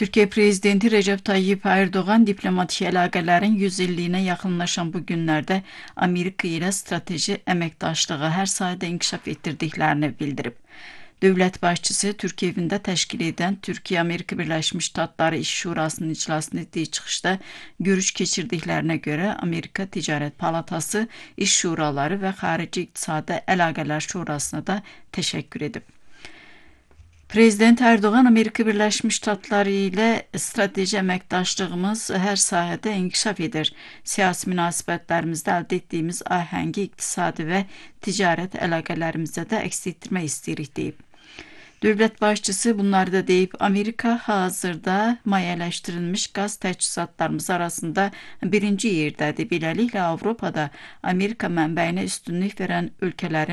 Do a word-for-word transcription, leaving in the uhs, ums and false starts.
Türkiye Prezidenti Recep Tayyip Erdoğan diplomatik əlaqələrin yüz illiyinə yaxınlaşan bu günlərdə Amerika ilə strateji əməkdaşlığı hər sahədə inkişaf etdirdiklərini bildirib. Dövlət başçısı Türkiye evində təşkil edən Türkiye-Amerika Birləşmiş Ştatları İş Şurasının iclasında etdiyi çıxışda görüş keçirdiklərinə görə Amerika Ticarət Palatası, İş Şuraları və Xarici İqtisadi Əlaqələr Şurasına da təşəkkür edib. Prezident Erdoğan, Amerika Birləşmiş Ştatları ilə strateji əməkdaşlığımız hər sahədə inkişaf edir. Siyasi münasibətlərimizdə əldə etdiyimiz ahəngi iqtisadi və ticarət əlaqələrimizdə də əks etdirmək istəyirik deyib. Dövlət başçısı bunları da deyib, Amerika hazırda maliyyələşdirilmiş qaz təchizatlarımız arasında birinci yerdədir. Beləliklə, Avropada Amerika mənbəyinə üstünlük verən ölkələrin